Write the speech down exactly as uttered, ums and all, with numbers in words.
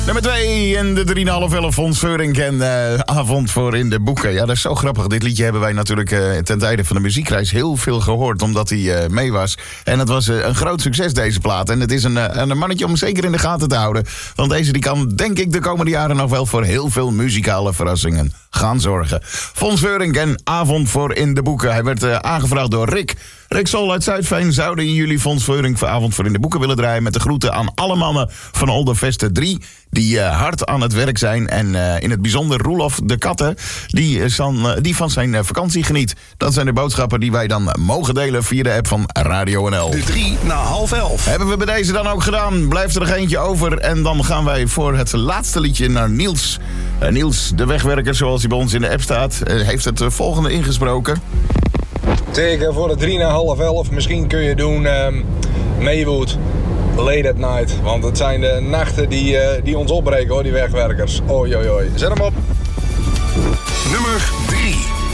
Nummer twee en de drie komma vijf elf Fons Veurink en uh, Avond voor in de Boeken. Ja, dat is zo grappig. Dit liedje hebben wij natuurlijk uh, ten tijde van de muziekreis heel veel gehoord, omdat hij uh, mee was. En het was uh, een groot succes, deze plaat. En het is een, uh, een mannetje om zeker in de gaten te houden. Want deze die kan, denk ik, de komende jaren nog wel voor heel veel muzikale verrassingen gaan zorgen. Fons Veurink en Avond voor in de Boeken. Hij werd uh, aangevraagd door Rick. Rick Sol uit Zuidveen. Zouden jullie Fons Veurink voor Avond voor in de Boeken willen draaien? Met de groeten aan alle mannen van Oldervesten drie... die uh, hard aan het werk zijn. En uh, in het bijzonder Roelof de Katten, die, uh, san, uh, die van zijn uh, vakantie geniet. Dat zijn de boodschappen die wij dan mogen delen via de app van Radio N L. De drie na half elf. Hebben we bij deze dan ook gedaan. Blijft er nog eentje over. En dan gaan wij voor het laatste liedje naar Niels. Uh, Niels, de wegwerker, zoals hij bij ons in de app staat, uh, heeft het uh, volgende ingesproken. Teken voor de drie na half elf. Misschien kun je doen um, Maywood, Late at Night. Want het zijn de nachten die, uh, die ons opbreken hoor, die wegwerkers. Oi, oi, oi. Zet hem op. Nummer drie.